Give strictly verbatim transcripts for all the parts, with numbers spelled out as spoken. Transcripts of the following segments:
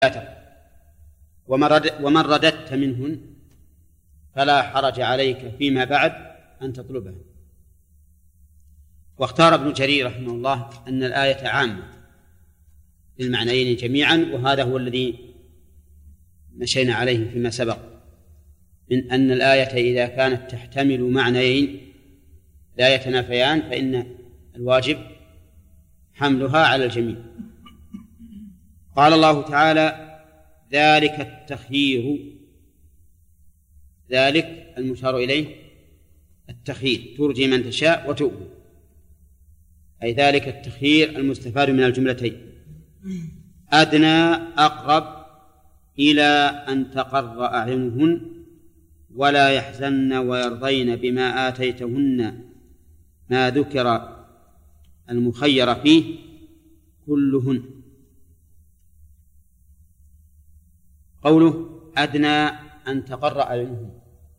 ومن رددت منهن فلا حرج عليك فيما بعد أن تطلبها. واختار ابن جرير رحمه الله أن الآية عامة للمعنيين جميعا، وهذا هو الذي مشينا عليه فيما سبق من أن الآية إذا كانت تحتمل معنيين لا يتنافيان فإن الواجب حملها على الجميع. قال الله تعالى: ذلك التخيير. ذلك المشار إليه التخيير، ترجي من تشاء وتؤوي، أي ذلك التخيير المستفاد من الجملتين. أدنى أقرب إلى أن تقر أعينهن ولا يحزن ويرضين بما آتيتهن ما ذكر المخير فيه كلهن. قوله أدنى أن تقر أعينهن،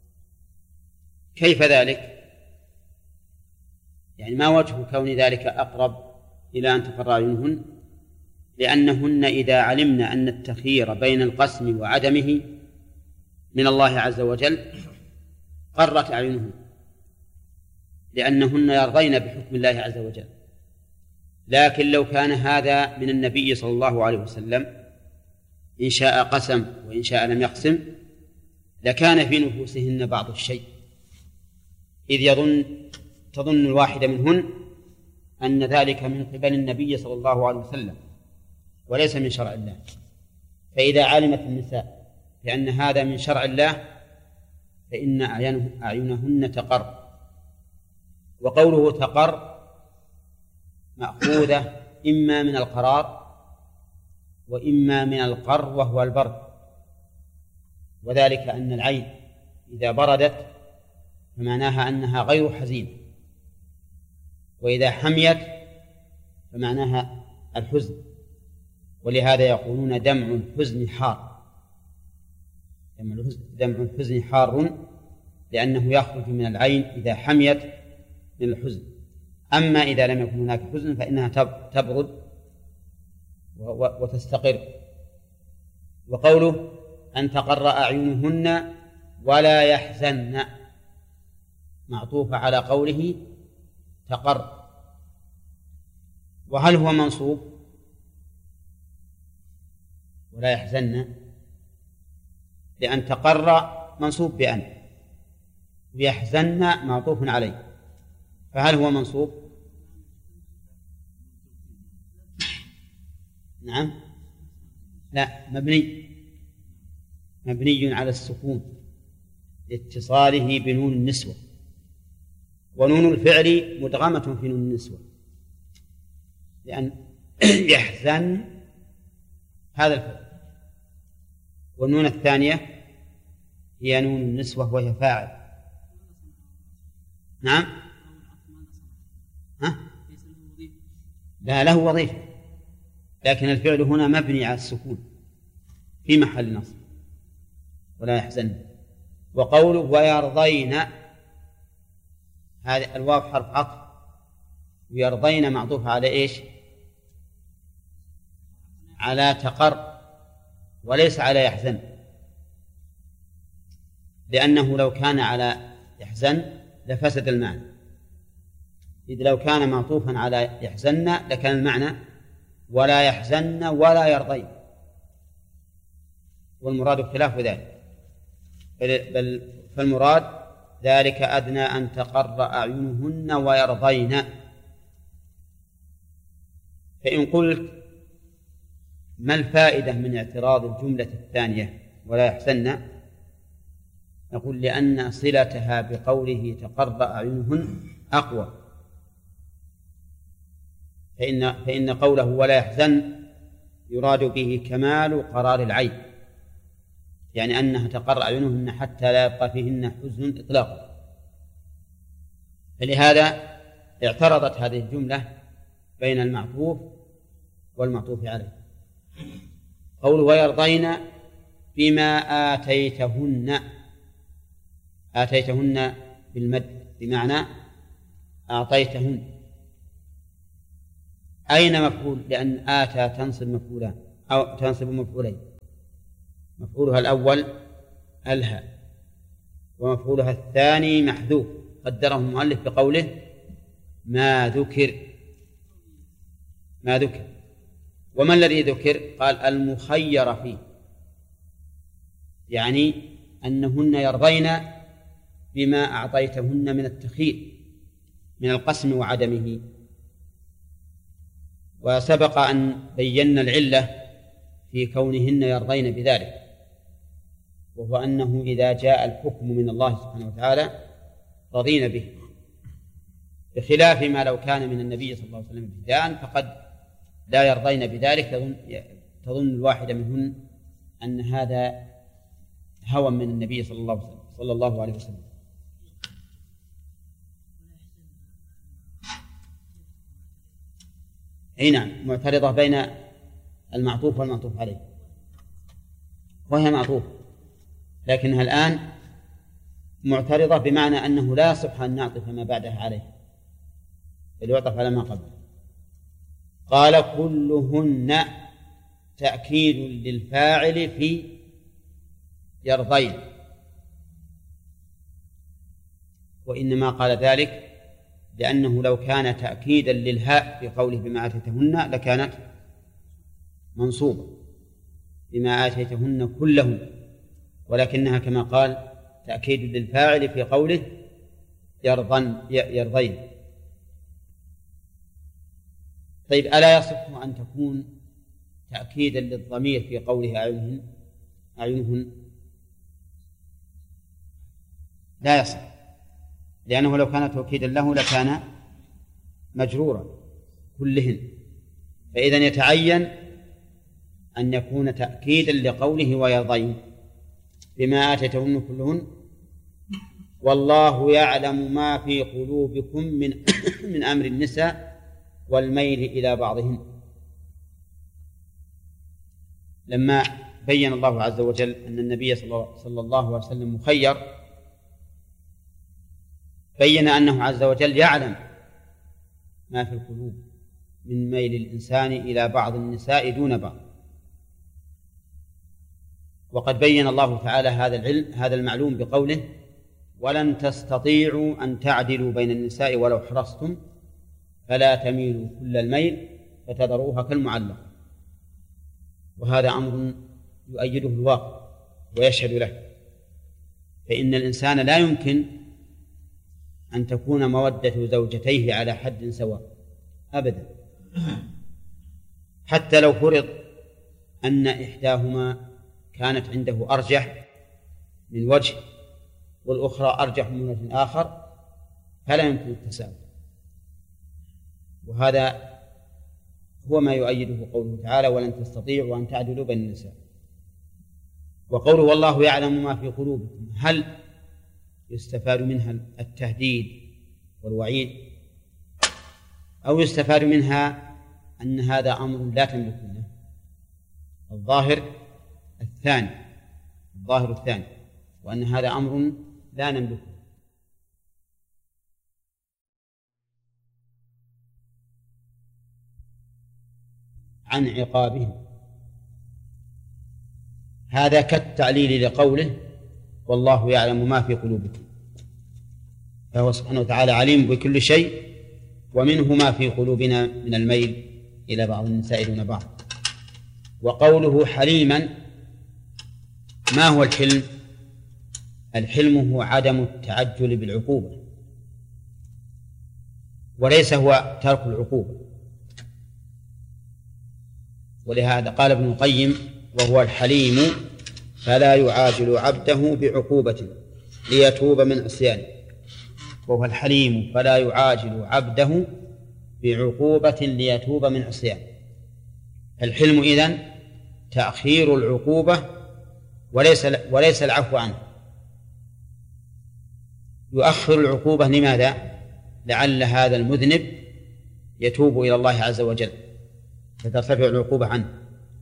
كيف ذلك؟ يعني ما وجه كون ذلك أقرب إلى أن تقر أعينهن؟ لأنهن إذا علمن أن التخيير بين القسم وعدمه من الله عز وجل قرت أعينهن، لأنهن يرضين بحكم الله عز وجل. لكن لو كان هذا من النبي صلى الله عليه وسلم إن شاء قسم وإن شاء لم يقسم لكان في نفوسهن بعض الشيء، إذ يظن تظن الواحدة منهن أن ذلك من قبل النبي صلى الله عليه وسلم وليس من شرع الله. فإذا علمت النساء بأن هذا من شرع الله فإن أعينهن تقر. وقوله تقر مأخوذة إما من القرار وإما من القر وهو البرد، وذلك أن العين إذا بردت فمعناها أنها غير حزينة، وإذا حميت فمعناها الحزن، ولهذا يقولون دمع الحزن حار، دمع الحزن حار لأنه يخرج من العين إذا حميت من الحزن. أما إذا لم يكن هناك حزن فإنها تبرد وتستقر. وقوله أن تقر أعينهن ولا يحزن معطوف على قوله تقر. وهل هو منصوب ولا يحزن؟ لأن تقر منصوب بأن، ويحزن معطوف عليه، فهل هو منصوب؟ نعم، لا، مبني مبني على السكون لاتصاله بنون النسوة، ونون الفعل مدغمة في نون النسوة، لأن يحزن هذا الفعل، والنون الثانية هي نون النسوة وهي فاعل. نعم، ها؟ لا، له وظيفة، لكن الفعل هنا مبني على السكون في محل نصب ولا يحزن. وقوله ويرضين، هذا الواو حرف عطف، ويرضين معطوف على إيش؟ على تقر وليس على يحزن، لأنه لو كان على يحزن لفسد المعنى، إذ لو كان معطوفا على يحزن لكان المعنى ولا يحزن ولا يرضين، والمراد خلاف ذلك، بل فالمراد ذلك أدنى أن تقر أعينهن ويرضين. فإن قلت ما الفائدة من اعتراض الجملة الثانية ولا يحزن؟ نقول لأن صلتها بقوله تقر أعينهن أقوى، فإن, فإن قوله ولا يحزن يراد به كمال قرار العين، يعني أنها تقر أعينهن حتى لا يبقى فيهن حزن إطلاقا. فلهذا اعترضت هذه الجملة بين المعطوف والمعطوف عليه. قوله ويرضين بما آتيتهن، آتيتهن بالمد بمعنى أعطيتهن. أين مفعول؟ لأن آتى تنصب مفعولان أو تنصب مفعولين. مفعولها الأول الهاء، ومفعولها الثاني محذوف قدره المؤلف بقوله ما ذكر ما ذكر. وما الذي ذكر؟ قال المخير فيه، يعني أنهن يرضين بما أعطيتهن من التخيير من القسم وعدمه. وسبق أن بينا العلة في كونهن يرضين بذلك، وهو أنه إذا جاء الحكم من الله سبحانه وتعالى رضين به، بخلاف ما لو كان من النبي صلى الله عليه وسلم ابتداء فقد لا يرضين بذلك، تظن, تظن الواحدة منهن أن هذا هوى من النبي صلى الله عليه وسلم, صلى الله عليه وسلم. أي نعم، معترضة بين المعطوف والمعطوف عليه، وهي معطوف لكنها الآن معترضة بمعنى أنه لا يصح أن نعطف ما بعدها عليه بل يعطف على ما قبله. قال كلهن تأكيد للفاعل في يرضين، وإنما قال ذلك لأنه لو كان تأكيدا للهاء في قوله بما آتيتهن لكانت منصوبة بما آتيتهن كلهن، ولكنها كما قال تأكيد للفاعل في قوله يرضن يرضين. طيب ألا يصح أن تكون تأكيدا للضمير في قوله أعينهن أعينهن؟ لا يصح، لأنه لو كان توكيدا له لكان مجرورا كلهن، فإذا يتعين أن يكون تأكيدا لقوله ويرضين بما آتيتهن كلهن، والله يعلم ما في قلوبكم من من أمر النساء والميل إلى بعضهن. لما بين الله عز وجل أن النبي صلى الله عليه وسلم مخير بين أنه عز وجل يعلم ما في القلوب من ميل الإنسان إلى بعض النساء دون بعض، وقد بين الله تعالى هذا العلم هذا المعلوم بقوله ولن تستطيعوا أن تعدلوا بين النساء ولو حرصتم فلا تميلوا كل الميل فتذروها كالمعلق. وهذا أمر يؤيده الواقع ويشهد له، فإن الإنسان لا يمكن أن تكون مودة زوجتيه على حد سواء أبدا، حتى لو فرض أن إحداهما كانت عنده أرجح من وجه والأخرى أرجح من وجه آخر فلا يمكن التساوي. وهذا هو ما يؤيده قوله تعالى ولن تستطيعوا أن تعدلوا بين النساء. وقوله والله يعلم ما في قلوبكم، هل يستفاد منها التهديد والوعيد أو يستفاد منها أن هذا أمر لا تملكونه؟ الظاهر الثاني الظاهر الثاني وأن هذا أمر لا نملكه. عن عقابهم، هذا كالتعليل لقوله والله يعلم ما في قلوبكم، فهو سبحانه وتعالى عليم بكل شيء، ومنه ما في قلوبنا من الميل إلى بعض النساء دون بعض. وقوله حليما، ما هو الحلم؟ الحلم هو عدم التعجل بالعقوبة، وليس هو ترك العقوبة. ولهذا قال ابن القيم وهو الحليم فلا يعاجل عبده بعقوبة ليتوب من عصيانه. وهو الحليم فلا يعاجل عبده بعقوبة ليتوب من عصيانه. الحلم إذن تأخير العقوبة وليس وليس العفو عنه. يؤخر العقوبة لماذا؟ لعل هذا المذنب يتوب إلى الله عز وجل فترتفع العقوبة عنه.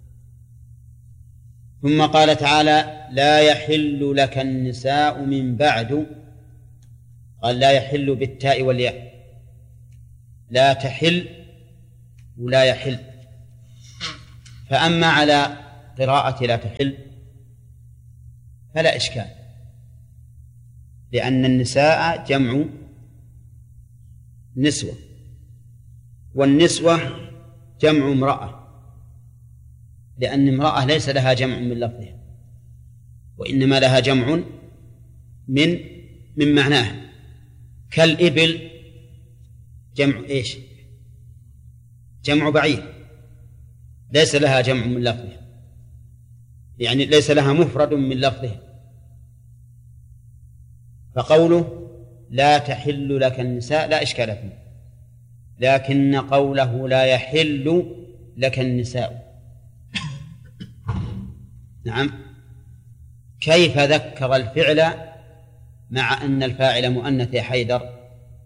ثم قال تعالى لا يحل لك النساء من بعد، قال لا يحل بالتاء والياء، لا تحل ولا يحل. فأما على قراءة لا تحل فلا إشكال، لأن النساء جمع نسوة، والنسوة جمع امرأة، لأن امرأة ليس لها جمع من لفظها، وإنما لها جمع من من معناه، كالإبل جمع إيش؟ جمع بعير، ليس لها جمع من لفظها، يعني ليس لها مفرد من لفظها. فقوله لا تحل لك النساء لا إشكال فيه، لكن قوله لا يحل لك النساء، نعم، كيف ذكر الفعل مع أن الفاعل مؤنث يا حيدر؟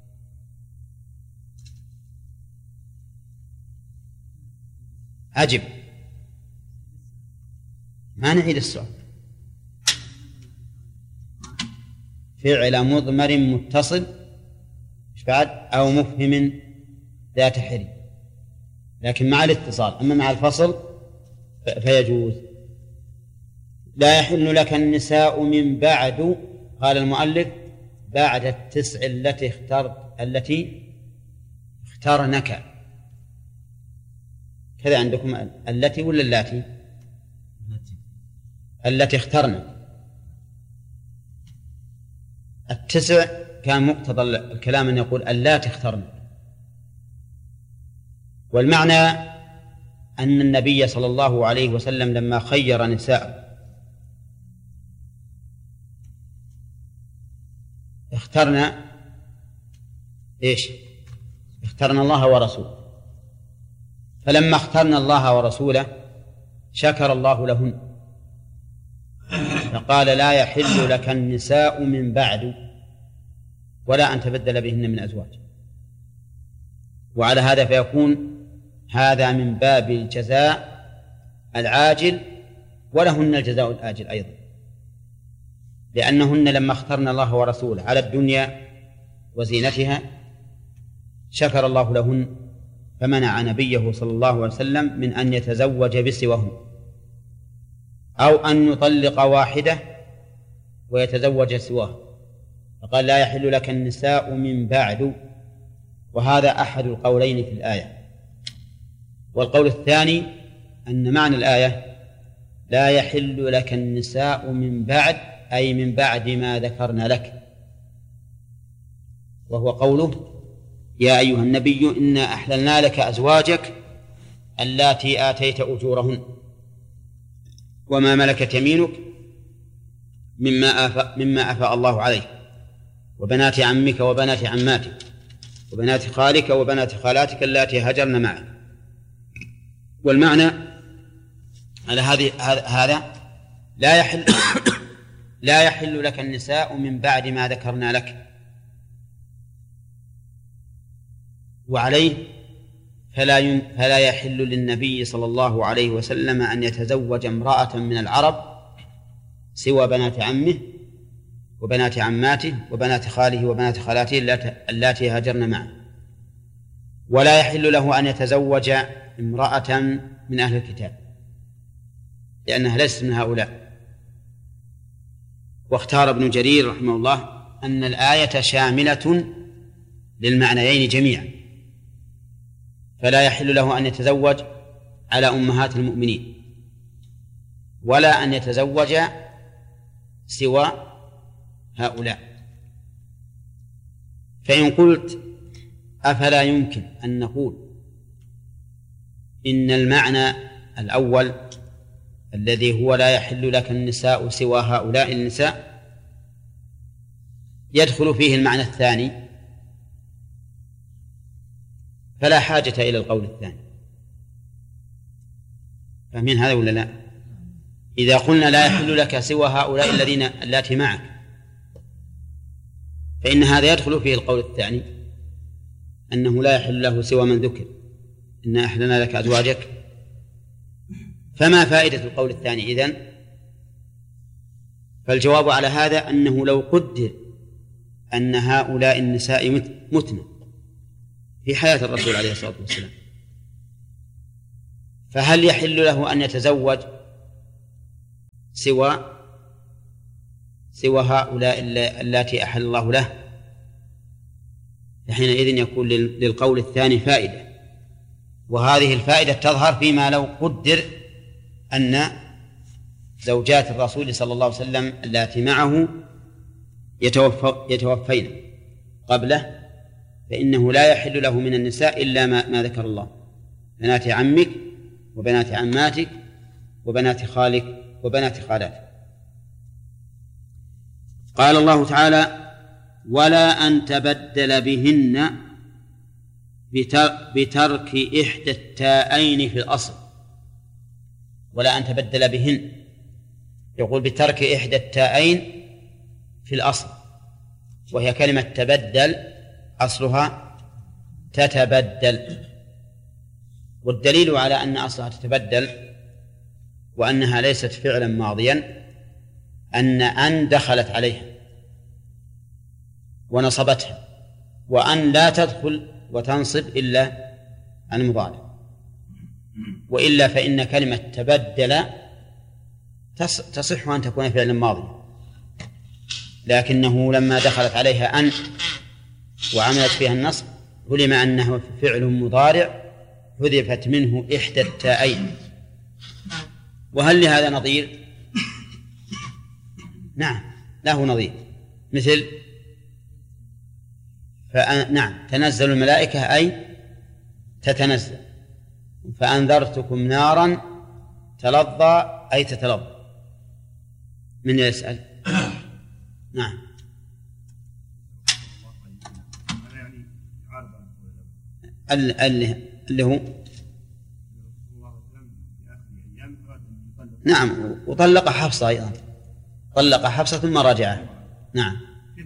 عجب، ما نعيد السؤال. فعل مضمر متصل إيش بعد؟ أو مفهم ذات حري، لكن مع الاتصال، أما مع الفصل فيجوز. لا يحل لك النساء من بعد، قال المؤلف بعد التسع التي اخترت التي اخترنك، كذا عندكم التي ولا اللاتي؟ التي اخترنا. التسع كان مقتضى الكلام أن يقول اللاتي اخترنا، والمعنى أن النبي صلى الله عليه وسلم لما خير نساء اخترنا إيش؟ اخترنا الله ورسوله، فلما اخترنا الله ورسوله شكر الله لهن، فقال لا يحل لك النساء من بعد ولا أن تبدل بهن من أزواج. وعلى هذا فيكون هذا من باب الجزاء العاجل، ولهن الجزاء الآجل أيضا، لأنهن لما اخترن الله ورسوله على الدنيا وزينتها شكر الله لهن، فمنع نبيه صلى الله عليه وسلم من أن يتزوج بسواهن، أو أن يطلق واحدة ويتزوج سواه، فقال لا يحل لك النساء من بعد، وهذا أحد القولين في الآية. والقول الثاني أن معنى الآية لا يحل لك النساء من بعد، أي من بعد ما ذكرنا لك، وهو قوله يا أيها النبي إنا أحللنا لك أزواجك اللاتي آتيت أجورهن وما ملكت يمينك مما أفاء, مما أفاء الله عليك، وبنات عمك وبنات عماتك وبنات خالك وبنات خالاتك اللاتي هاجرن معك. والمعنى على هذه هذا لا يحل لا يحل لك النساء من بعد ما ذكرنا لك، وعليه فلا فلا يحل للنبي صلى الله عليه وسلم أن يتزوج امرأة من العرب سوى بنات عمه وبنات عماته وبنات خاله وبنات خالاته اللاتي هاجرن معه، ولا يحل له أن يتزوج امرأة من أهل الكتاب لأنها ليست من هؤلاء. واختار ابن جرير رحمه الله أن الآية شاملة للمعنيين جميعا، فلا يحل له أن يتزوج على أمهات المؤمنين ولا أن يتزوج سوى هؤلاء. فإن قلت أفلا يمكن أن نقول إن المعنى الأول الذي هو لا يحل لك النساء سوى هؤلاء النساء يدخل فيه المعنى الثاني، فلا حاجة إلى القول الثاني. فاهمين هذا ولا لا؟ إذا قلنا لا يحل لك سوى هؤلاء الذين اللاتي معك فإن هذا يدخل فيه القول الثاني أنه لا يحل له سوى من ذكر إنا أحللنا لك أزواجك. فما فائدة القول الثاني إذن؟ فالجواب على هذا أنه لو قدر أن هؤلاء النساء متن في حياة الرسول عليه الصلاة والسلام، فهل يحل له أن يتزوج سوى سوى هؤلاء اللاتي أحل الله له، حينئذ يكون للقول الثاني فائدة، وهذه الفائدة تظهر فيما لو قدر أن زوجات الرسول صلى الله عليه وسلم اللاتي معه يتوفين قبله، فإنه لا يحل له من النساء إلا ما, ما ذكر الله: بنات عمك وبنات عماتك وبنات خالك وبنات خالاتك. قال الله تعالى: ولا أن تبدل بهن بترك إحدى التاءين في الأصل. ولا أن تبدل بهن، يقول بترك إحدى التاءين في الأصل، وهي كلمة تبدل أصلها تتبدل، والدليل على أن أصلها تتبدل وأنها ليست فعلا ماضيا أن أن دخلت عليها ونصبتها، وأن لا تدخل وتنصب إلا المضارع، وإلا فإن كلمة تبدل تصح أن تكون فعلا ماضيا، لكنه لما دخلت عليها أن وعملت فيها النصب علم أنه فعل مضارع حذفت منه إحدى التاءين. وهل لهذا نظير؟ نعم له نظير، مثل نعم تنزل الملائكة أي تتنزل، فأنذرتكم نارا تلظى أي تتلظى. من يسأل؟ نعم. اللي هو نعم، وطلق حفصة أيضا، طلق حفصة ثم رجع. نعم.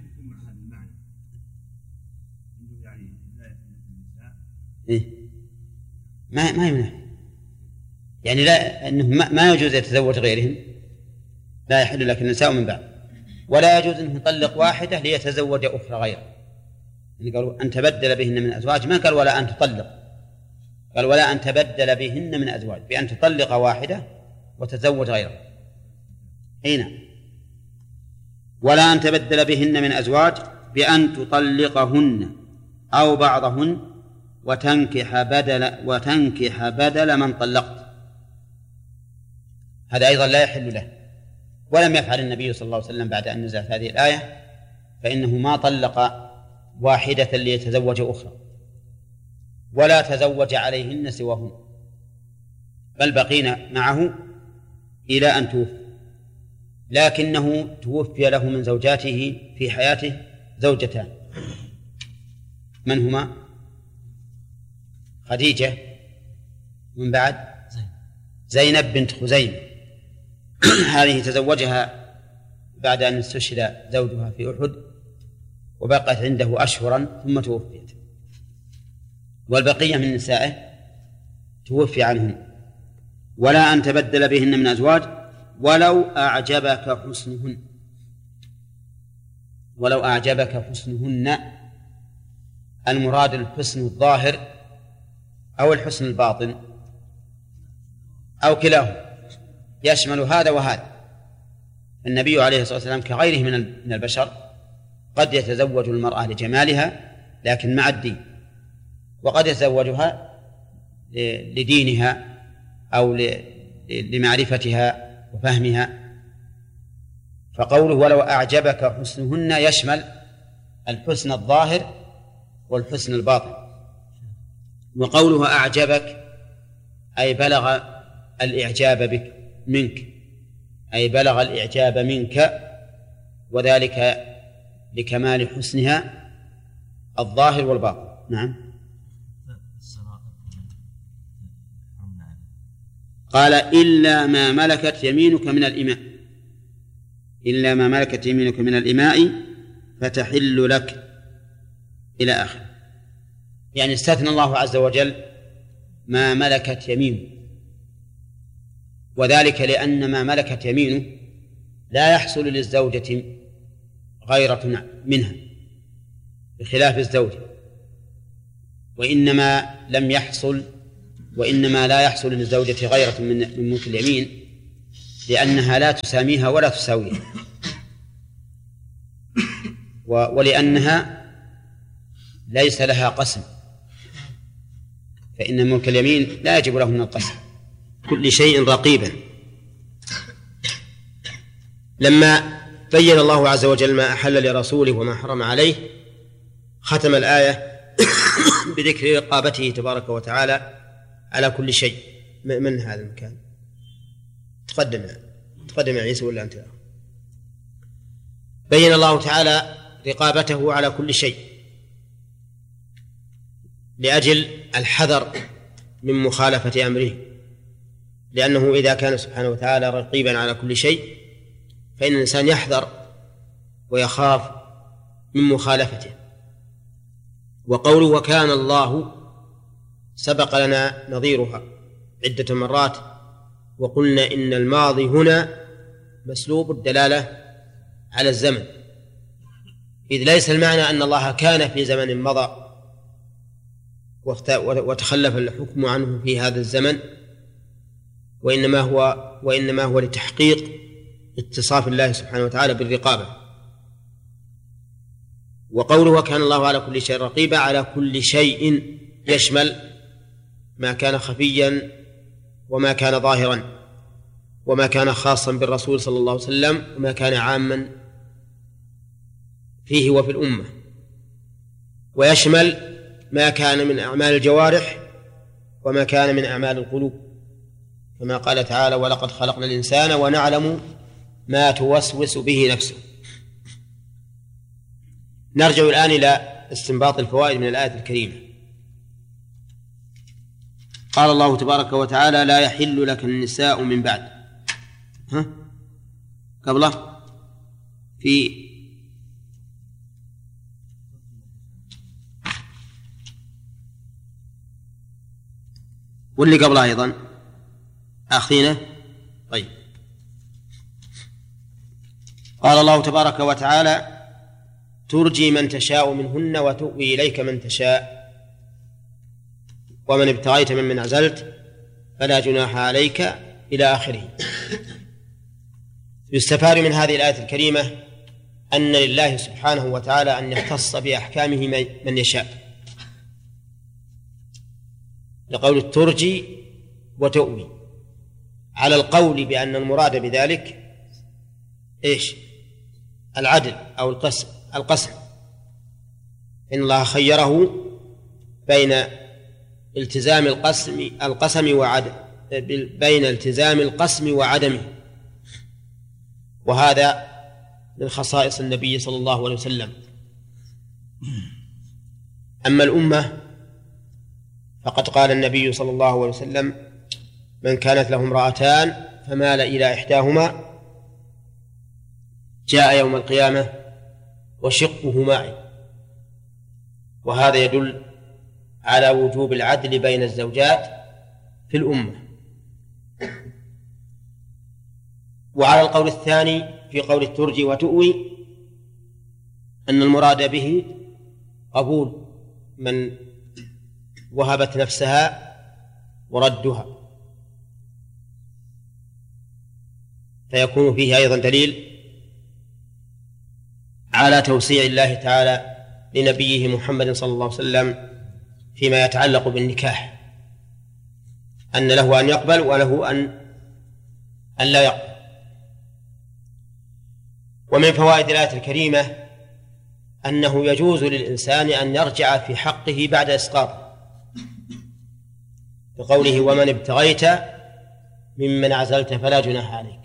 إيه؟ ما ما يمنع، يعني لا أنه ما يجوز يتزوج غيرهم، لا يحل لك النساء من بعد، ولا يجوز أنه يطلق واحدة ليتزوج أخرى غيرها. يعني قالوا أن تبدل بهن من أزواج، ما قال ولا أن تطلق، قال ولا أن تبدل بهن من أزواج، بأن تطلق واحدة وتزوج غيرها. هنا ولا أن تبدل بهن من أزواج بأن تطلقهن أو بعضهن وتنكح بدل وتنكح بدل من طلقت، هذا أيضا لا يحل له. ولم يفعل النبي صلى الله عليه وسلم بعد أن نزلت هذه الآية، فإنه ما طلق واحدة ليتزوج أخرى ولا تزوج عليهن سواهن، بل بقين معه إلى أن توفي، لكنه توفي له من زوجاته في حياته زوجتان، من هما؟ خديجة، من بعد زينب بنت خزيمة هذه تزوجها بعد أن استشهد زوجها في أحد وبقت عنده أشهرا ثم توفيت، والبقية من نسائه توفي عنهن. ولا أن تبدل بهن من أزواج ولو أعجبك حسنهن، ولو أعجبك حسنهن، المراد الحسن الظاهر أو الحسن الباطن أو كلاهما، يشمل هذا وهذا. النبي عليه الصلاة والسلام كغيره من البشر قد يتزوج المرأة لجمالها لكن مع الدين، وقد يتزوجها لدينها أو لمعرفتها وفهمها. فقوله ولو أعجبك حسنهن يشمل الحسن الظاهر والحسن الباطن. وقوله أعجبك أي بلغ الإعجاب بك منك، أي بلغ الإعجاب منك، وذلك لكمال حسنها الظاهر والباطن. نعم. قال إلا ما ملكت يمينك من الإماء، إلا ما ملكت يمينك من الإماء فتحل لك إلى آخر. يعني استثنى الله عز وجل ما ملكت يمينه، وذلك لأن ما ملكت يمينه لا يحصل للزوجة غيرة منها بخلاف الزوج، وإنما لم يحصل وإنما لا يحصل للزوجة غيرة من ملك اليمين لأنها لا تساميها ولا تساويها، ولأنها ليس لها قسم، فإن ملك اليمين لا يجب له من القسم، كل شيء رقيبا. لما بين الله عز وجل ما أحل لرسوله وما حرم عليه ختم الآية بذكر رقابته تبارك وتعالى على كل شيء. من هذا المكان؟ تقدم تقدم يا عيسى ولا أنت؟ بين الله تعالى رقابته على كل شيء لأجل الحذر من مخالفة أمره، لأنه إذا كان سبحانه وتعالى رقيبا على كل شيء فإن الإنسان يحذر ويخاف من مخالفته. وقوله وكان الله سبق لنا نظيرها عدة مرات، وقلنا إن الماضي هنا مسلوب الدلالة على الزمن، إذ ليس المعنى أن الله كان في زمن مضى وتخلف الحكم عنه في هذا الزمن، وإنما هو وإنما هو لتحقيق اتصاف الله سبحانه وتعالى بالرقابة. وقوله وكان الله على كل شيء رقيبا، على كل شيء يشمل ما كان خفيا وما كان ظاهرا، وما كان خاصا بالرسول صلى الله عليه وسلم وما كان عاما فيه وفي الأمة، ويشمل ما كان من أعمال الجوارح وما كان من أعمال القلوب، كما قال تعالى ولقد خلقنا الإنسان ونعلم ما توسوس به نفسه. نرجع الآن إلى استنباط الفوائد من الآية الكريمة. قال الله تبارك وتعالى لا يحل لك النساء من بعد. ها قبله في واللي قبلها أيضا آخذينه. طيب، قال الله تبارك وتعالى ترجي من تشاء منهن وتؤوي إليك من تشاء ومن ابتغيت ممن عزلت فلا جناح عليك إلى آخره. يستفاد من هذه الآية الكريمة أن لله سبحانه وتعالى أن يختص بأحكامه من يشاء، لقول ترجي وتؤوي، على القول بأن المراد بذلك إيش؟ العدل أو القسم القسم إن الله خيره بين التزام القسم القسم وعدم بين التزام القسم وعدمه، وهذا من خصائص النبي صلى الله عليه وسلم. أما الأمة فقد قال النبي صلى الله عليه وسلم من كانت له امرأتان فمال إلى إحداهما جاء يوم القيامة وشقه معي، وهذا يدل على وجوب العدل بين الزوجات في الأمة. وعلى القول الثاني في قول الترجي وتؤوي أن المراد به قبول من وهبت نفسها وردها، فيكون فيه أيضا دليل على توسيع الله تعالى لنبيه محمد صلى الله عليه وسلم فيما يتعلق بالنكاح، أن له أن يقبل وله أن أن لا يقبل. ومن فوائد الآية الكريمة أنه يجوز للإنسان أن يرجع في حقه بعد إسقاطه، بقوله ومن ابتغيت ممن عزلت فلا جناح عليك.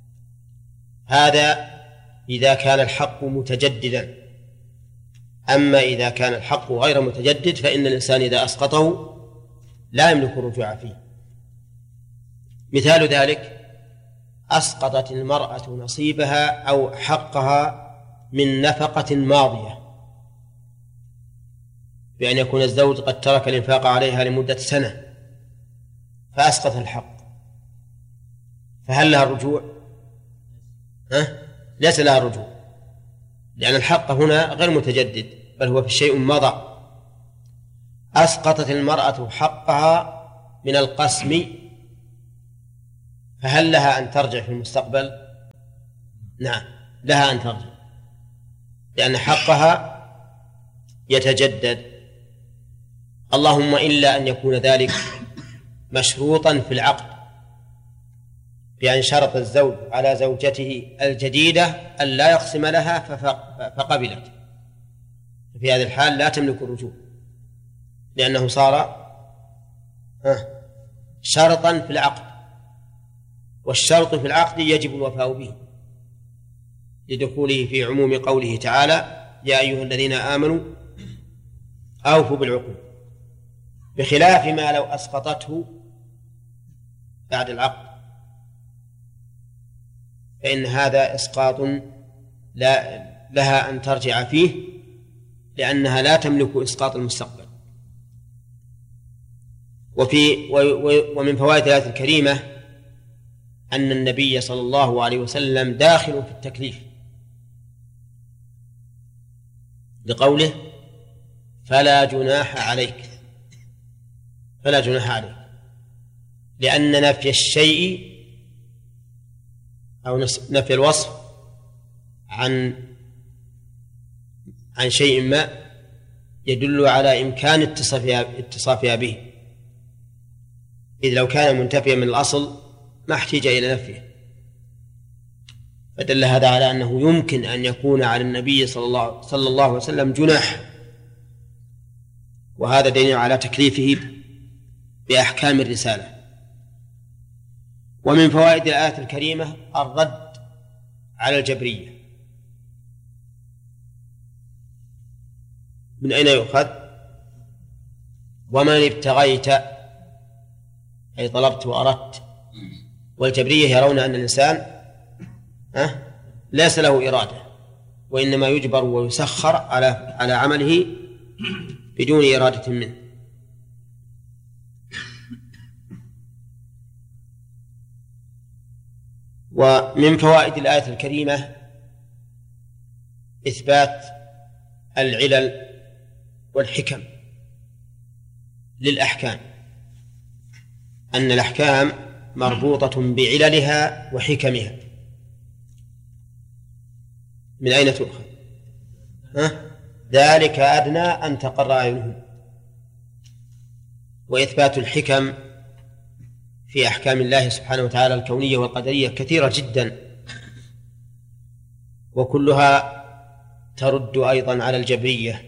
هذا إذا كان الحق متجددا، أما إذا كان الحق غير متجدد فإن الإنسان إذا أسقطه لا يملك الرجوع فيه. مثال ذلك أسقطت المرأة نصيبها أو حقها من نفقة ماضية، بأن يكون الزوج قد ترك الإنفاق عليها لمدة سنة فأسقط الحق، فهل لها الرجوع؟ ها؟ ليس لها الرجوع، لأن الحق هنا غير متجدد بل هو في شيء مضى. أسقطت المرأة حقها من القسم، فهل لها أن ترجع في المستقبل؟ نعم لها أن ترجع، لأن حقها يتجدد، اللهم إلا أن يكون ذلك مشروطا في العقد، بأن شرط الزوج على زوجته الجديدة أن لا يقسم لها فقبلت، في هذه الحال لا تملك الرجوع، لأنه صار شرطا في العقد، والشرط في العقد يجب الوفاء به لدخوله في عموم قوله تعالى يا أيها الذين آمنوا أوفوا بالعقود، بخلاف ما لو أسقطته بعد العقد فإن هذا إسقاط لا لها أن ترجع فيه، لأنها لا تملك إسقاط المستقبل. وفي ومن فوائد الآية الكريمة أن النبي صلى الله عليه وسلم داخل في التكليف لقوله فلا جناح عليك، فلا جناح عليك، لأن نفي الشيء أو نفي الوصف عن عن شيء ما يدل على إمكان اتصافها, اتصافها به، إذ لو كان منتفيا من الأصل ما احتاج إلى نفيه، فدل هذا على أنه يمكن أن يكون على النبي صلى الله, صلى الله عليه وسلم جناح، وهذا دليل على تكليفه بأحكام الرسالة. ومن فوائد الآية الكريمة الرد على الجبرية. من أين يؤخذ؟ ومن ابتغيت أي طلبت وأردت، والجبرية يرون أن الإنسان أه؟ ليس له إرادة، وإنما يجبر ويسخر على على عمله بدون إرادة منه. ومن فوائد الآية الكريمة إثبات العلل والحكم للأحكام، أن الأحكام مربوطة بعللها وحكمها. من أين تؤخذ؟ ها؟ ذلك أدنى أن تقر أعينهم. وإثبات الحكم في أحكام الله سبحانه وتعالى الكونية والقدرية كثيرة جدا، وكلها ترد أيضا على الجبرية،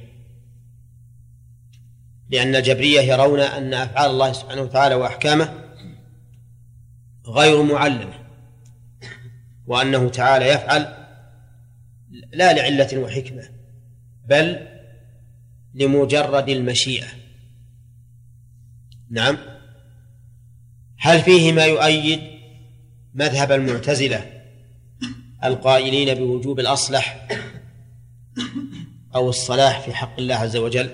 لأن الجبرية يرون أن أفعال الله سبحانه وتعالى وأحكامه غير معلمة، وأنه تعالى يفعل لا لعلة وحكمة بل لمجرد المشيئة. نعم. هل فيه ما يؤيد مذهب المعتزلة القائلين بوجوب الأصلح أو الصلاح في حق الله عز وجل؟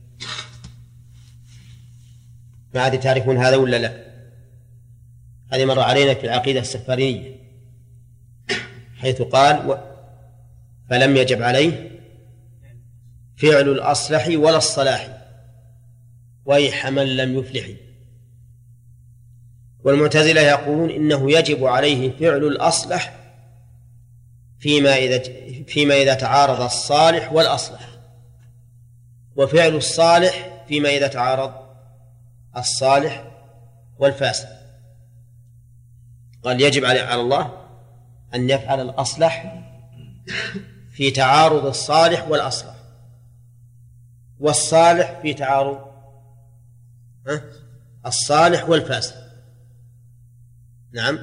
ما عاد تعرفون هذا ولا لا؟ هذه مر علينا في العقيدة السفارينية، حيث قال فلم يجب عليه فعل الأصلح ولا الصلاح ويح من لم يفلح. والمعتزلة يقولون إنه يجب عليه فعل الأصلح فيما إذا فيما إذا تعارض الصالح والأصلح، وفعل الصالح فيما إذا تعارض الصالح والفاسد. قال يجب على الله أن يفعل الأصلح في تعارض الصالح والأصلح، والصالح في تعارض الصالح والفاسد. نعم.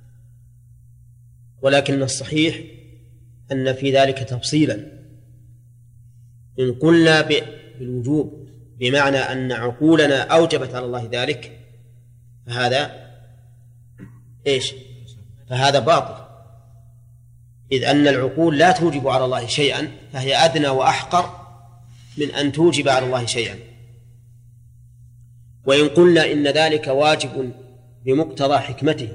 ولكن الصحيح أن في ذلك تفصيلا. إن قلنا بالوجوب بمعنى أن عقولنا أوجبت على الله ذلك فهذا إيش؟ فهذا باطل، إذ أن العقول لا توجب على الله شيئا، فهي أدنى وأحقر من أن توجب على الله شيئا. وإن قلنا إن ذلك واجب بمقتضى حكمته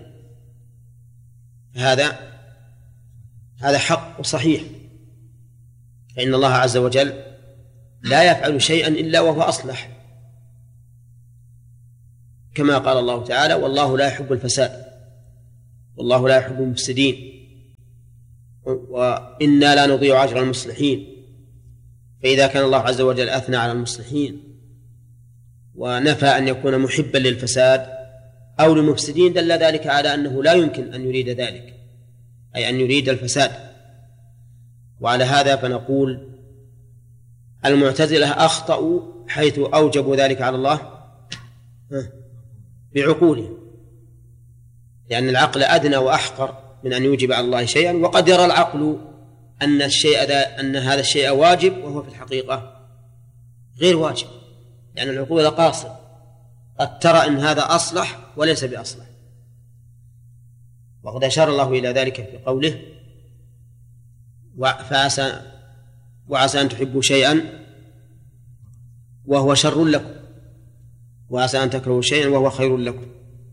فهذا هذا حق وصحيح، فإن الله عز وجل لا يفعل شيئا إلا وهو أصلح، كما قال الله تعالى والله لا يحب الفساد والله لا يحب المفسدين وإنا لا نضيع أجر المصلحين فإذا كان الله عز وجل أثنى على المصلحين ونفى أن يكون محبا للفساد أو للمفسدين دل ذلك على أنه لا يمكن أن يريد ذلك، أي أن يريد الفساد. وعلى هذا فنقول المعتزلة أخطأوا حيث أوجبوا ذلك على الله بعقولهم، لأن العقل أدنى وأحقر من أن يوجب على الله شيئا، وقد يرى العقل أن الشيء أن هذا الشيء واجب وهو في الحقيقة غير واجب، لأن العقول قاصر، قد ترى أن هذا أصلح وليس بأصلح. وقد أشار الله إلى ذلك في قوله فعسى وعسى أن تحبوا شيئا وهو شر لكم وعسى أن تكرهوا شيئا وهو خير لكم.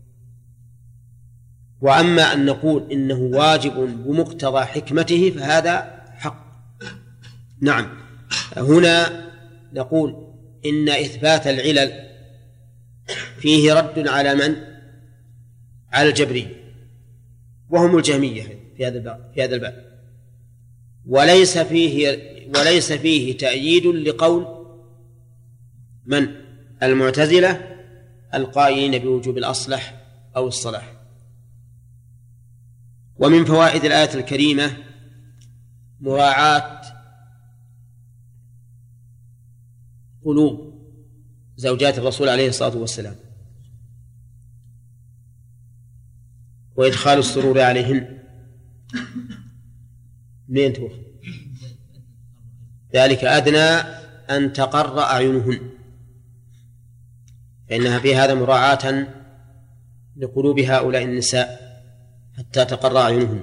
وأما أن نقول إنه واجب بمقتضى حكمته فهذا حق. نعم، هنا نقول إن إثبات العلل فيه رد على من؟ على الجبرية وهم الجهمية في هذا الباب في هذا الباب وليس فيه وليس فيه تأييد لقول من؟ المعتزلة القائلين بوجوب الأصلح أو الصلاح. ومن فوائد الآية الكريمة مراعاة قلوب زوجات الرسول عليه الصلاة والسلام وإدخال السرور عليهن. من توفى ذلك أدنى أن تقر أعينهن، فإنها في هذا مراعاة لقلوب هؤلاء النساء حتى تقر أعينهن.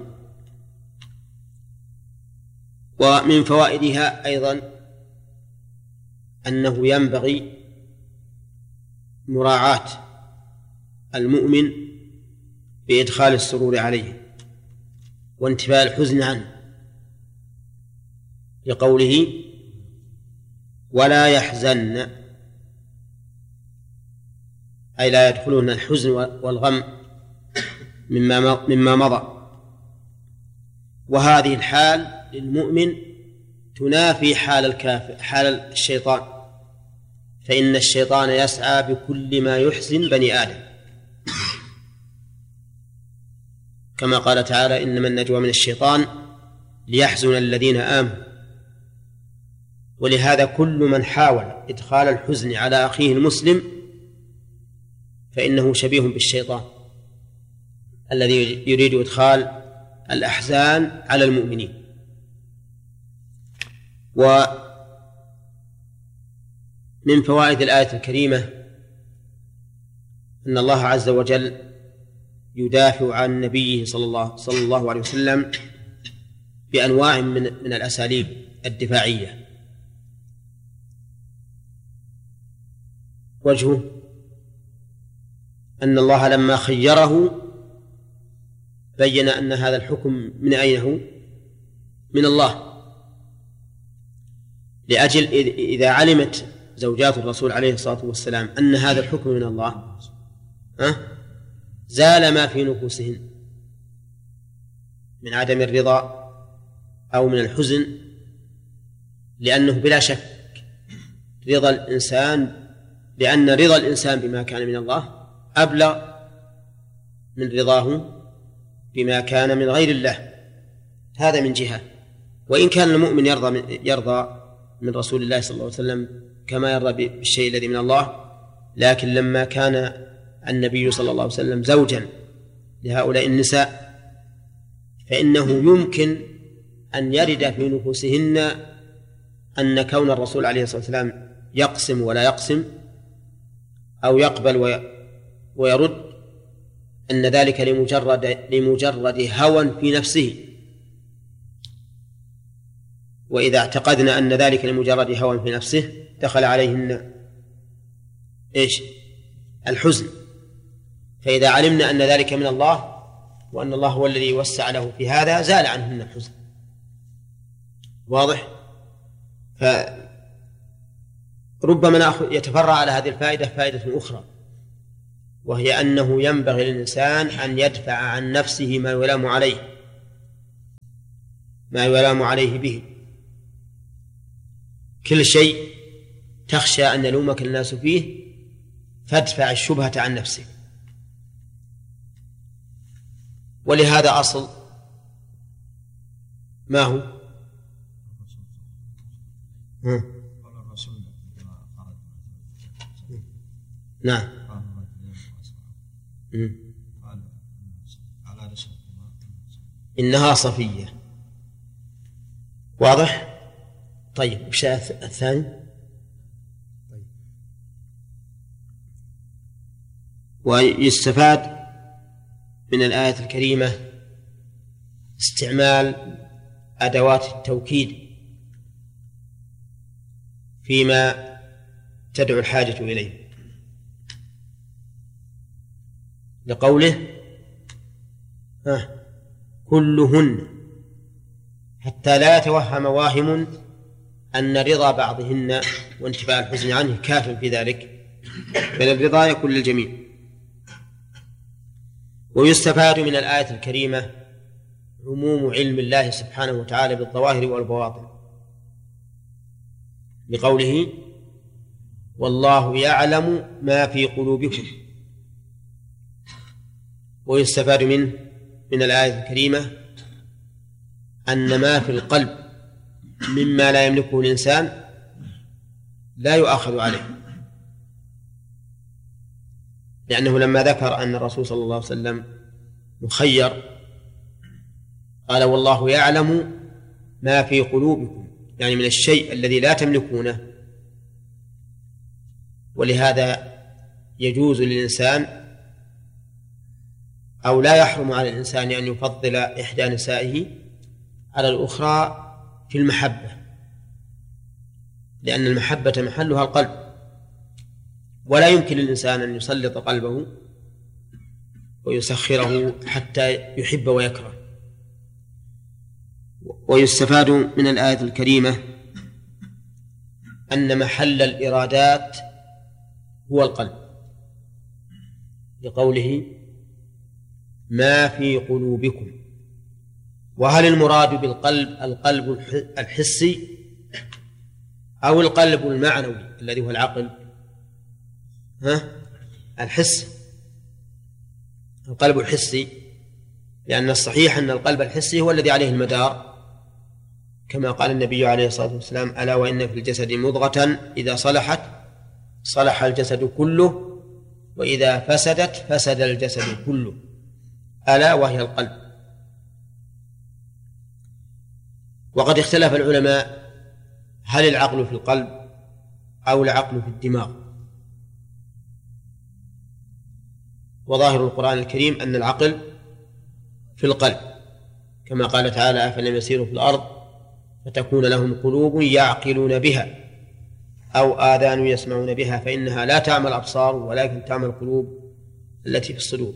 ومن فوائدها أيضا أنه ينبغي مراعاة المؤمن بإدخال السرور عليه وانتفاء الحزن عنه، لقوله ولا يحزن، أي لا يدخلون الحزن والغم مما مما مضى. وهذه الحال للمؤمن تنافي حال الكافر حال الشيطان، فإن الشيطان يسعى بكل ما يحزن بني آدم، كما قال تعالى إنما النجوى من الشيطان ليحزن الذين آمنوا. ولهذا كل من حاول إدخال الحزن على أخيه المسلم فإنه شبيه بالشيطان الذي يريد إدخال الأحزان على المؤمنين. ومن فوائد الآية الكريمة أن الله عز وجل يدافع عن نبيه صلى الله, صلى الله عليه وسلم بأنواع من, من الأساليب الدفاعية. وجهه أن الله لما خيره بين أن هذا الحكم من أين هو؟ من الله، لأجل إذا علمت زوجات الرسول عليه الصلاة والسلام أن هذا الحكم من الله أه؟ زال ما في نفوسهن من عدم الرضا أو من الحزن، لأنه بلا شك رضا الإنسان لأن رضا الإنسان بما كان من الله أبلغ من رضاه بما كان من غير الله. هذا من جهة. وإن كان المؤمن يرضى من, يرضى من رسول الله صلى الله عليه وسلم كما يرضى بالشيء الذي من الله، لكن لما كان النبي صلى الله عليه وسلم زوجا لهؤلاء النساء فإنه يمكن أن يرد في نفوسهن أن كون الرسول عليه الصلاة والسلام يقسم ولا يقسم أو يقبل ويرد أن ذلك لمجرد, لمجرد هوى في نفسه. وإذا اعتقدنا أن ذلك لمجرد هوى في نفسه دخل عليهن إيش؟ الحزن. فإذا علمنا أن ذلك من الله وأن الله هو الذي وسع له في هذا زال عنهن الحزن. واضح؟ فربما يتفرع على هذه الفائدة فائدة أخرى، وهي أنه ينبغي للإنسان أن يدفع عن نفسه ما يلام عليه ما يلام عليه به، كل شيء تخشى أن يلومك الناس فيه فادفع الشبهة عن نفسك. ولهذا أصل ما هو؟ نعم. إنها صفية. واضح؟ طيب وش الثاني؟ طيب. ويستفاد من الآية الكريمة استعمال أدوات التوكيد فيما تدعو الحاجة إليه، لقوله ها كلهن، حتى لا يتوهم واهم أن رضا بعضهن وانتفاء الحزن عنه كاف في ذلك، بل الرضا يكون للجميع. ويستفاد من الآية الكريمة عموم علم الله سبحانه وتعالى بالظواهر والبواطن، لقوله والله يعلم ما في قلوبكم. ويستفاد منه من الآية الكريمة أن ما في القلب مما لا يملكه الإنسان لا يؤاخذ عليه، لأنه لما ذكر أن الرسول صلى الله عليه وسلم مخير قال والله يعلم ما في قلوبكم، يعني من الشيء الذي لا تملكونه. ولهذا يجوز للإنسان أو لا يحرم على الإنسان أن يفضل إحدى نسائه على الأخرى في المحبة، لأن المحبة محلها القلب، ولا يمكن للإنسان أن يسلط قلبه ويسخره حتى يحب ويكره. ويستفاد من الآية الكريمة أن محل الإرادات هو القلب، لقوله ما في قلوبكم. وهل المراد بالقلب القلب الحسي أو القلب المعنوي الذي هو العقل؟ ها؟ الحس، القلب الحسي، لأن الصحيح أن القلب الحسي هو الذي عليه المدار، كما قال النبي عليه الصلاة والسلام ألا وإن في الجسد مضغة إذا صلحت صلح الجسد كله وإذا فسدت فسد الجسد كله، ألا وهي القلب. وقد اختلف العلماء هل العقل في القلب أو العقل في الدماغ، وظاهر القرآن الكريم أن العقل في القلب، كما قال تعالى أفلم يسيروا في الأرض فتكون لهم قلوب يعقلون بها أو آذان يسمعون بها فإنها لا تعمى الأبصار ولكن تعمى القلوب التي في الصدور.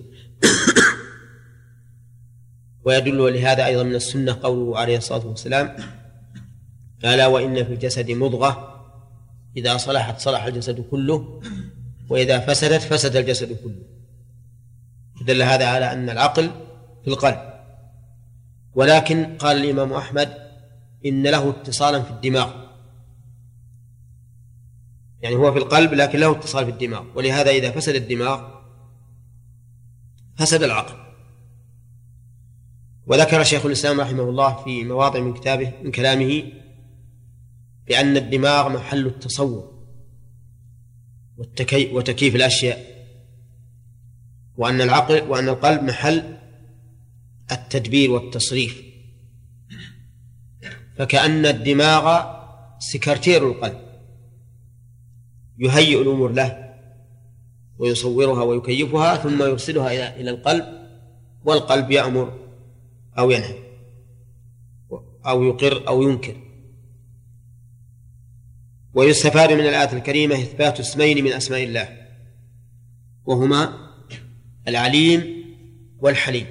ويدل لهذا أيضا من السنة قوله عليه الصلاة والسلام ألا وإن في الجسد مضغة إذا صلحت صلح الجسد كله وإذا فسدت فسد الجسد كله. دل هذا على أن العقل في القلب. ولكن قال الإمام أحمد إن له اتصالا في الدماغ، يعني هو في القلب لكن له اتصال في الدماغ، ولهذا إذا فسد الدماغ فسد العقل. وذكر شيخ الإسلام رحمه الله في مواضع من كتابه من كلامه بأن الدماغ محل التصور وتكييف الأشياء، وأن العقل وأن القلب محل التدبير والتصريف، فكأن الدماغ سكرتير القلب يهيئ الأمور له ويصورها ويكيفها ثم يرسلها إلى القلب، والقلب يأمر أو ينهى أو يقر أو ينكر. ويستفاد من الآية الكريمة إثبات اسمين من أسماء الله وهما العليم والحليم.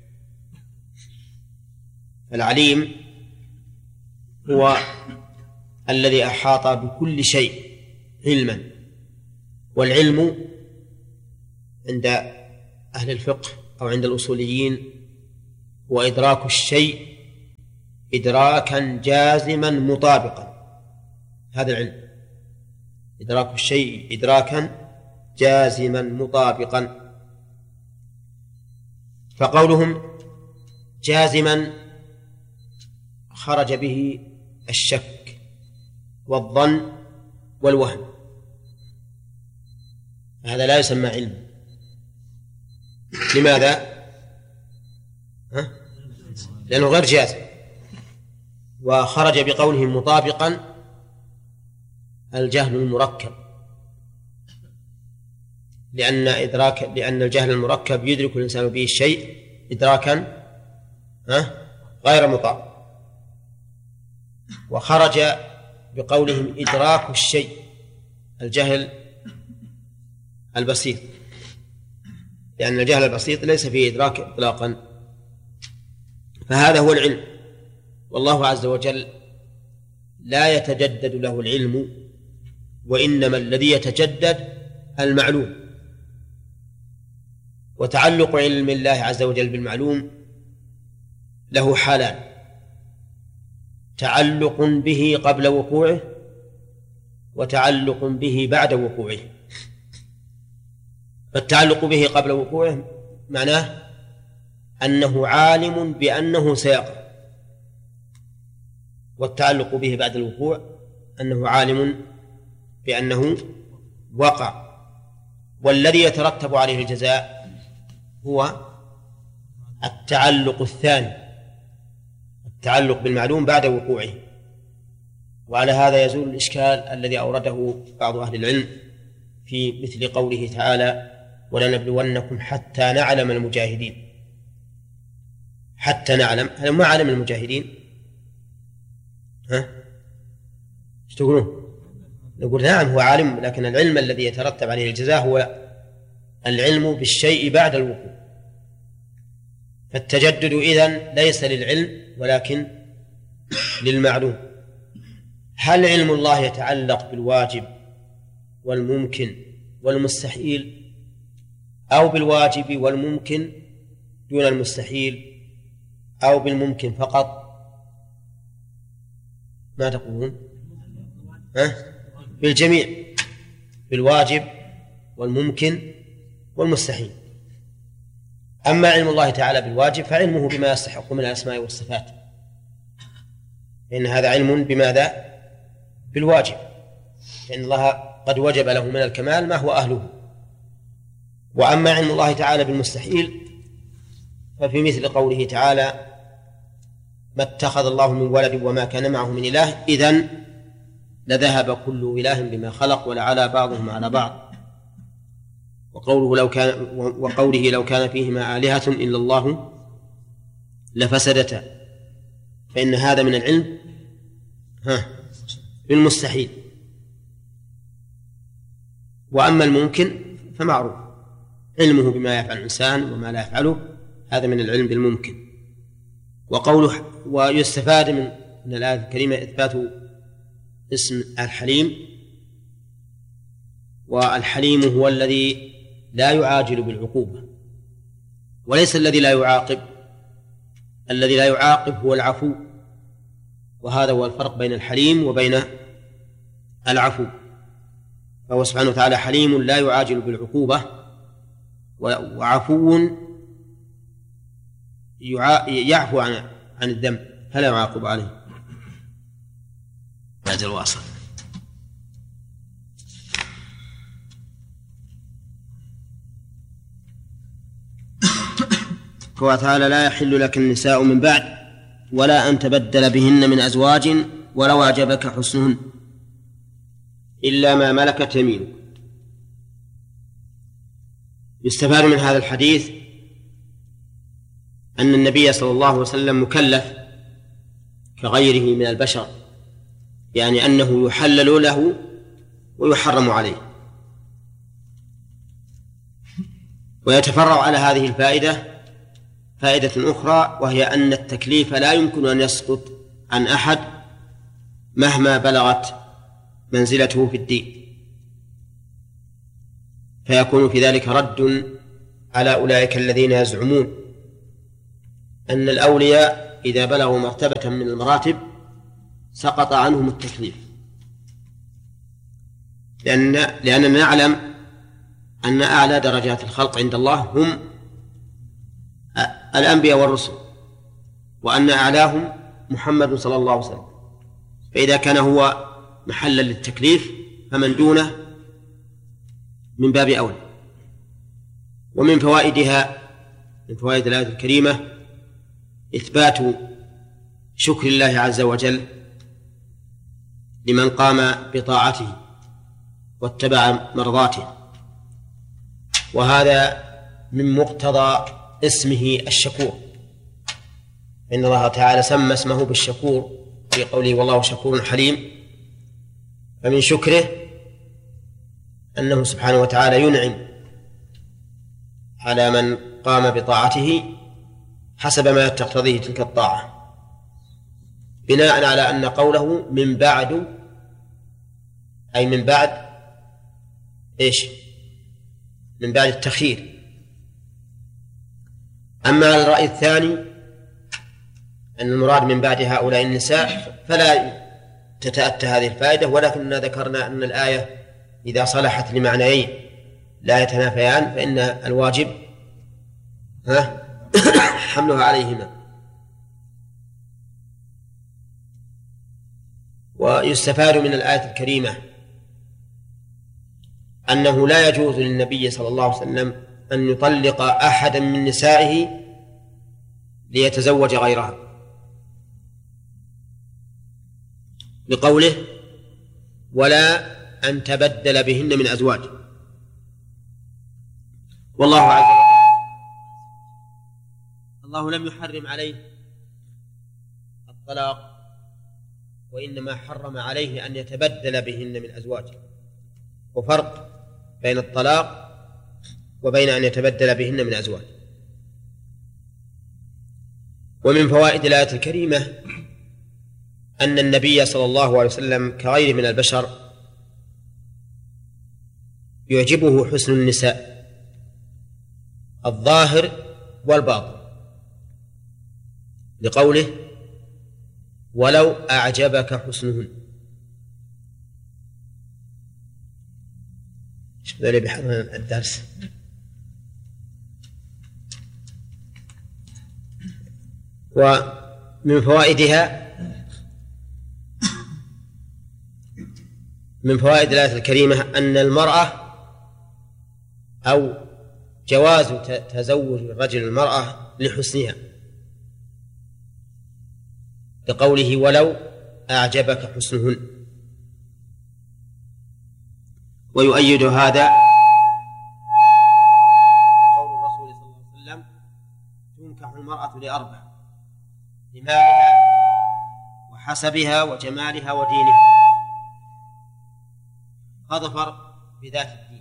العليم هو الذي أحاط بكل شيء علما، والعلم عند أهل الفقه أو عند الأصوليين هو إدراك الشيء إدراكا جازما مطابقا، هذا العلم، إدراك الشيء إدراكا جازما مطابقا. فقولهم جازما خرج به الشك والظن والوهم، هذا لا يسمى علم. لماذا؟ ها؟ لأنه غير جازم. وخرج بقوله مطابقا الجهل المركب، لأن إدراك لأن الجهل المركب يدرك الإنسان به الشيء إدراكا ها؟ غير مطابق. وخرج بقولهم إدراك الشيء الجهل البسيط، لأن الجهل البسيط ليس فيه إدراك إطلاقا. فهذا هو العلم، والله عز وجل لا يتجدد له العلم، وإنما الذي يتجدد المعلوم. وتعلق علم الله عز وجل بالمعلوم له حالان: تعلق به قبل وقوعه، وتعلق به بعد وقوعه. فالتعلق به قبل وقوعه معناه أنه عالم بأنه سيقع، والتعلق به بعد الوقوع أنه عالم بأنه وقع. والذي يترتب عليه الجزاء هو التعلق الثاني، التعلق بالمعلوم بعد وقوعه. وعلى هذا يزول الإشكال الذي أورده بعض أهل العلم في مثل قوله تعالى: ولنبلونكم حتى نعلم المجاهدين. حتى نعلم، هل ما علم المجاهدين؟ ها؟ ايش تقولون؟ نقول نعم هو عالم، لكن العلم الذي يترتب عليه الجزاء هو العلم بالشيء بعد الوقوع. فالتجدد إذن ليس للعلم ولكن للمعلوم. هل علم الله يتعلق بالواجب والممكن والمستحيل، أو بالواجب والممكن دون المستحيل، أو بالممكن فقط؟ ما تقولون؟ ها؟ بالجميع، بالواجب والممكن والمستحيل. أما علم الله تعالى بالواجب فعلمه بما يستحق من الأسماء والصفات، لأن هذا علم بماذا؟ بالواجب، لأن الله قد وجب له من الكمال ما هو أهله. وأما علم الله تعالى بالمستحيل ففي مثل قوله تعالى: ما اتخذ الله من ولد وما كان معه من إله إذن لذهب كل إله بما خلق ولعلى بعضهم على بعض. وقوله لو كان وقوله لو كان فيهما آلهة إلا الله لفسدتا، فإن هذا من العلم ها بالمستحيل. وأما الممكن فمعروف علمه بما يفعل الإنسان وما لا يفعله، هذا من العلم بالممكن. وقوله ويستفاد من من الآية الكريمة إثبات اسم الحليم، والحليم هو الذي لا يعاجل بالعقوبة، وليس الذي لا يعاقب. الذي لا يعاقب هو العفو، وهذا هو الفرق بين الحليم وبين العفو. فهو سبحانه وتعالى حليم لا يعاجل بالعقوبة، وعفو يعفو عن عن الذنب فلا يعاقب عليه. بعد الواصل. قال تعالى: لا يحل لك النساء من بعد ولا أن تبدل بهن من أزواج ولو أعجبك حسنهن إلا ما ملكت يمينك. يستفاد من هذا الحديث أن النبي صلى الله عليه وسلم مكلف كغيره من البشر، يعني أنه يحلل له ويحرم عليه. ويتفرع على هذه الفائدة فائدة أخرى، وهي أن التكليف لا يمكن أن يسقط عن أحد مهما بلغت منزلته في الدين، فيكون في ذلك رد على أولئك الذين يزعمون أن الأولياء إذا بلغوا مرتبة من المراتب سقط عنهم التكليف. لأن لأننا نعلم أن أعلى درجات الخلق عند الله هم الأنبياء والرسل، وأن أعلاهم محمد صلى الله عليه وسلم، فإذا كان هو محلا للتكليف فمن دونه من باب أولى. ومن فوائدها من فوائد الآية الكريمة إثبات شكر الله عز وجل لمن قام بطاعته واتبع مرضاته، وهذا من مقتضى اسمه الشكور، إن الله تعالى سمى اسمه بالشكور في قوله والله شكور حليم. فمن شكره أنه سبحانه وتعالى ينعم على من قام بطاعته حسب ما تقتضيه تلك الطاعة، بناء على أن قوله من بعد أي من بعد إيش؟ من بعد التخيير. أما على الرأي الثاني أن المراد من بعد هؤلاء النساء فلا تتأتى هذه الفائدة، ولكننا ذكرنا أن الآية إذا صلحت لمعنيين لا يتنافيان فإن الواجب ها حملها عليهما. ويستفاد من الآية الكريمة أنه لا يجوز للنبي صلى الله عليه وسلم أن يطلق أحدا من نسائه ليتزوج غيرها، بقوله ولا أن تبدل بهن من أزواج. والله عز وجل الله لم يحرم عليه الطلاق، وإنما حرم عليه أن يتبدل بهن من أزواج، وفرق بين الطلاق وبين أن يتبدل بهن من أزواج. ومن فوائد الآية الكريمة أن النبي صلى الله عليه وسلم كغيره من البشر يعجبه حسن النساء الظاهر والباطن، لقوله ولو أعجبك حسنهن. شوف ذلك بحضر الدرس. ومن فوائدها من فوائد الآية الكريمة أن المرأة أو جواز تزوج الرجل المرأة لحسنها، لقوله ولو أعجبك حسنهن. ويؤيد هذا قول الرسول صلى الله عليه وسلم تنكح المرأة لأربع: لمالها وحسبها وجمالها ودينها. فاظفر بذات الدين.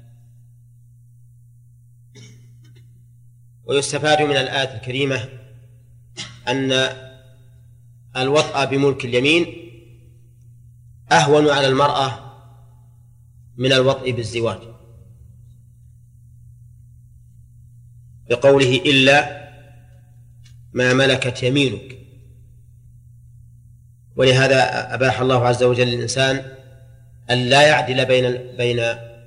ويستفاد من الآية الكريمة أن الوطأ بملك اليمين أهون على المرأة من الوطء بالزواج، بقوله إلا ما ملكت يمينك. ولهذا أباح الله عز وجل للإنسان أن لا يعدل بين بين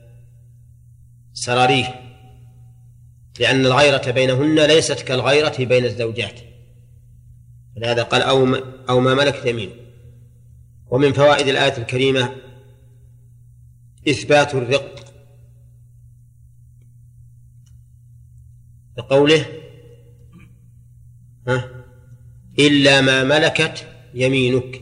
سراريه، لأن الغيرة بينهن ليست كالغيرة بين الزوجات، فلهذا قال أو ما, أو ما ملكت يمينك. ومن فوائد الآية الكريمة إثبات الرق، بقوله ها إلا ما ملكت يمينك.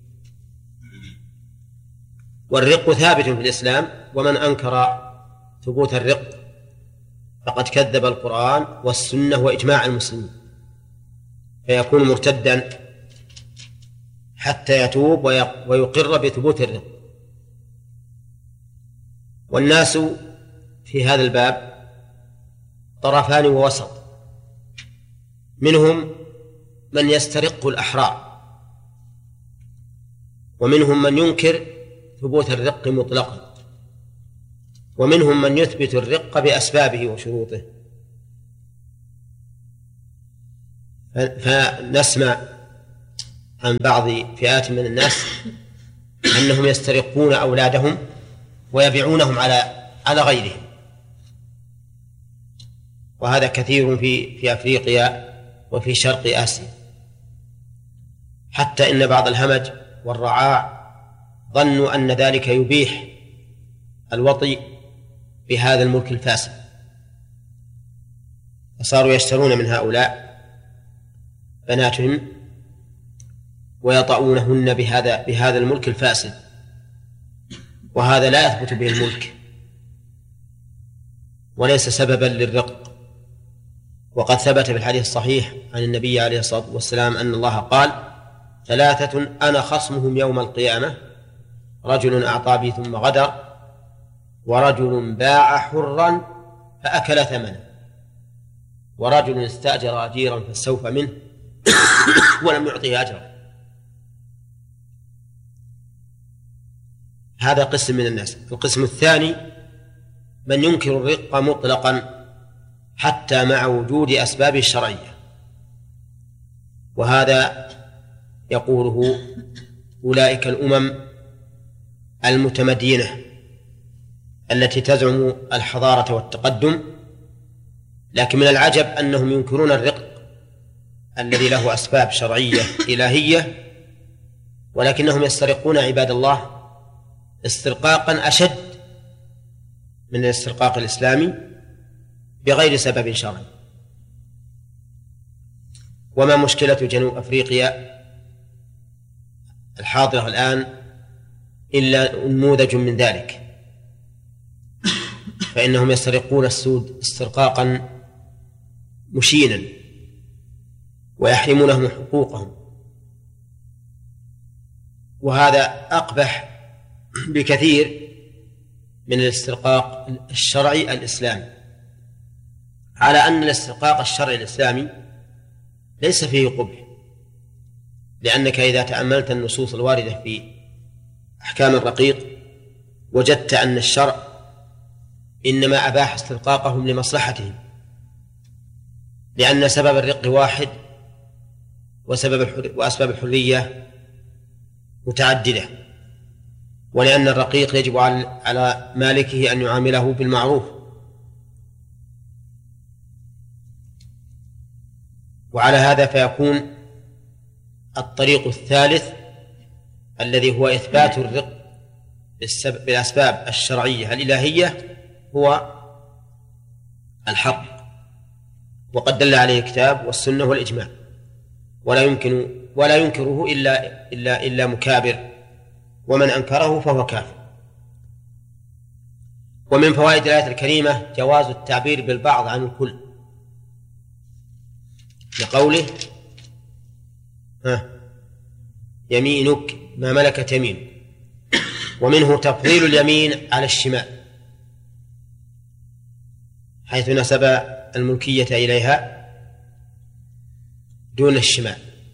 والرق ثابت في الإسلام، ومن أنكر ثبوت الرق فقد كذب القرآن والسنة وإجماع المسلمين، فيكون مرتدا حتى يتوب ويقر بثبوت الرق. والناس في هذا الباب طرفان ووسط، منهم من يسترق الأحرار، ومنهم من ينكر ثبوت الرق مطلقا، ومنهم من يثبت الرق بأسبابه وشروطه. فنسمع عن بعض فئات من الناس أنهم يسترقون أولادهم ويبيعونهم على على غيرهم. وهذا كثير في في أفريقيا وفي شرق آسيا، حتى إن بعض الهمج والرعاع ظنوا أن ذلك يبيح الوطي بهذا الملك الفاسد، فصاروا يشترون من هؤلاء بناتهم ويطؤونهن بهذا بهذا الملك الفاسد، وهذا لا يثبت به الملك وليس سببا للرق. وقد ثبت في الحديث الصحيح عن النبي عليه الصلاة والسلام أن الله قال: ثلاثة أنا خصمهم يوم القيامة: رجل أعطى بي ثم غدر، ورجل باع حرا فأكل ثمنه، ورجل استأجر أجيرا فاستوفى منه ولم يعطيه أجرا. هذا قسم من الناس. القسم الثاني من ينكر الرق مطلقا حتى مع وجود أسبابه الشرعية، وهذا يقوله أولئك الأمم المتمدينة التي تزعم الحضارة والتقدم، لكن من العجب أنهم ينكرون الرق الذي له أسباب شرعية إلهية، ولكنهم يسترقون عباد الله استرقاقا أشد من الاسترقاق الإسلامي بغير سبب شرعي. وما مشكلة جنوب أفريقيا الحاضرة الآن إلا نموذج من ذلك، فإنهم يسترقون السود استرقاقا مشينا ويحرمونهم حقوقهم، وهذا أقبح بكثير من الاسترقاق الشرعي الإسلامي، على أن الاسترقاق الشرعي الإسلامي ليس فيه قبح، لأنك إذا تأملت النصوص الواردة في أحكام الرقيق وجدت أن الشرع إنما أباح استرقاقهم لمصلحتهم، لأن سبب الرق واحد وسبب الحر... وأسباب الحرية متعددة، ولأن الرقيق يجب على مالكه أن يعامله بالمعروف، وعلى هذا فيكون الطريق الثالث الذي هو إثبات الرق بالأسباب الشرعية الإلهية هو الحق، وقد دل عليه الكتاب والسنة والإجماع، ولا يمكن ولا ينكره إلا إلا إلا مكابر، ومن أنكره فهو كافر. ومن فوائد الآية الكريمة جواز التعبير بالبعض عن الكل، لقوله: ها يمينك ما ملكت يمين. ومنه تفضيل اليمين على الشمال، حيث نسب الملكية إليها دون الشمال،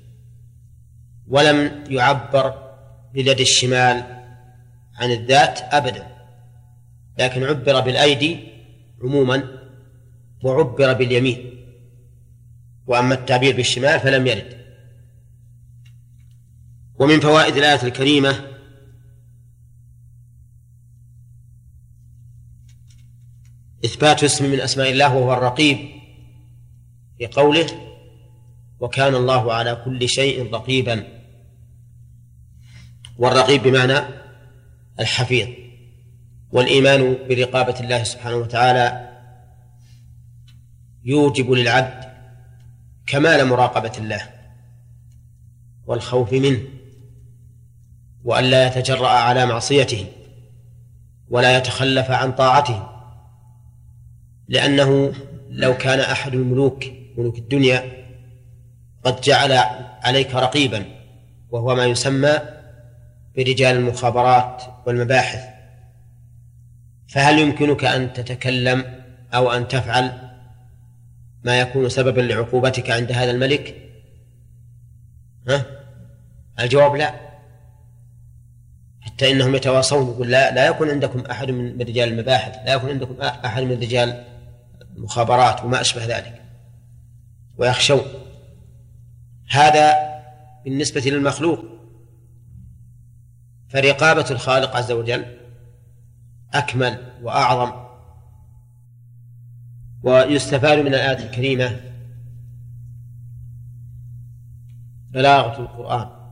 ولم يعبر باليد الشمال عن الذات أبدا، لكن عبر بالأيدي عموما وعبر باليمين، وأما التعبير بالشمال فلم يرد. ومن فوائد الآية الكريمة إثبات اسم من أسماء الله وهو الرقيب، في قوله: وكان الله على كل شيء رقيبا. والرقيب بمعنى الحفيظ، والإيمان برقابة الله سبحانه وتعالى يوجب للعبد كمال مراقبة الله والخوف منه، وأن لا يتجرأ على معصيته ولا يتخلف عن طاعته، لأنه لو كان أحد الملوك ملوك الدنيا قد جعل عليك رقيبا، وهو ما يسمى برجال المخابرات والمباحث، فهل يمكنك أن تتكلم أو أن تفعل ما يكون سببا لعقوبتك عند هذا الملك؟ ها؟ الجواب لا. حتى إنهم يتواصون، يقول لا, لا يكون عندكم أحد من رجال المباحث، لا يكون عندكم أحد من رجال المخابرات وما أشبه ذلك، ويخشون. هذا بالنسبة للمخلوق. فرقابة الخالق عز وجل أكمل وأعظم. ويستفاد من الآية الكريمة بلاغة القرآن